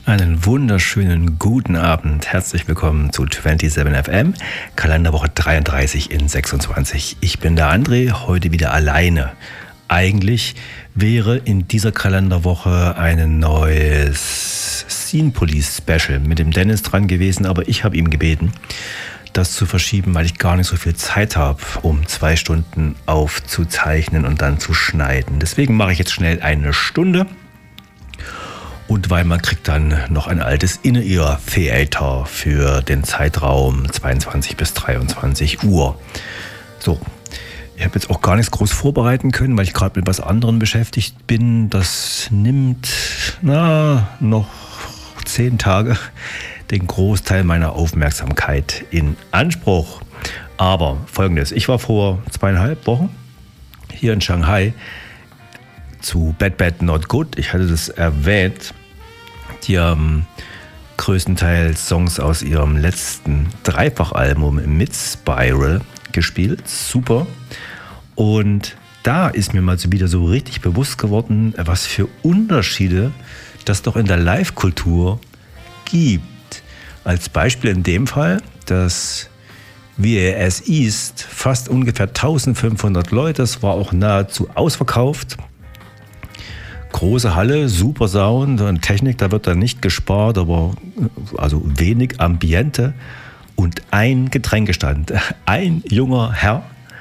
Einen wunderschönen guten Abend. Herzlich willkommen zu 27FM, Kalenderwoche 33 in 26. Ich bin der André, heute wieder alleine. Eigentlich wäre in dieser Kalenderwoche ein neues Scene Police Special mit dem Dennis dran gewesen, aber ich habe ihm gebeten, das zu verschieben, weil ich gar nicht so viel Zeit habe, um 2 Stunden aufzuzeichnen und dann zu schneiden. Deswegen mache ich jetzt schnell 1 Stunde. Und weil man kriegt dann noch ein altes In-Ear-Theater für den Zeitraum 22 bis 23 Uhr. So, ich habe jetzt auch gar nichts groß vorbereiten können, weil ich gerade mit was anderem beschäftigt bin. Das nimmt noch 10 Tage den Großteil meiner Aufmerksamkeit in Anspruch. Aber Folgendes, ich war vor 2,5 Wochen hier in Shanghai zu Bad Not Good. Ich hatte das erwähnt. Die haben größtenteils Songs aus ihrem letzten Dreifachalbum Mid-Spiral gespielt. Super. Und da ist mir mal wieder so richtig bewusst geworden, was für Unterschiede das doch in der Live-Kultur gibt. Als Beispiel in dem Fall, dass WAS East fast ungefähr 1500 Leute, das war auch nahezu ausverkauft. Große Halle, super Sound und Technik, da wird dann nicht gespart, aber also wenig Ambiente und ein Getränkestand. Ein junger Herr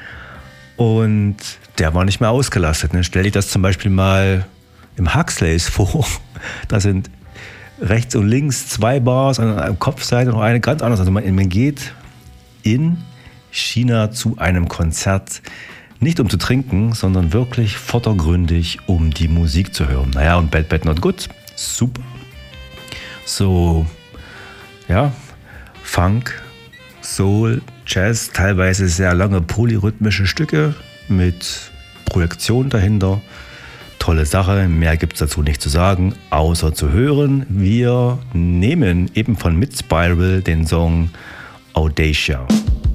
und der war nicht mehr ausgelastet. Dann stell dich das zum Beispiel mal im Huxleys vor. Da sind rechts und links 2 Bars, an der Kopfseite noch eine ganz anders. Also man geht in China zu einem Konzert nicht um zu trinken, sondern wirklich vordergründig, um die Musik zu hören. Naja, und Bad Not Good, super. So, ja, Funk, Soul, Jazz, teilweise sehr lange polyrhythmische Stücke mit Projektion dahinter. Tolle Sache, mehr gibt es dazu nicht zu sagen, außer zu hören. Wir nehmen eben von Mid-Spiral den Song Audacia.